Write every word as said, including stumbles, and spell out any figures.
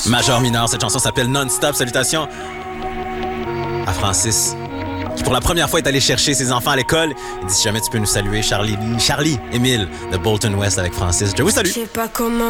Majeur mineur, cette chanson s'appelle Non-Stop. Salutations à Francis, qui pour la première fois est allé chercher ses enfants à l'école. Il dit si jamais tu peux nous saluer, Charlie, Charlie, Émile de Bolton West avec Francis. Je vous salue. Je sais pas comment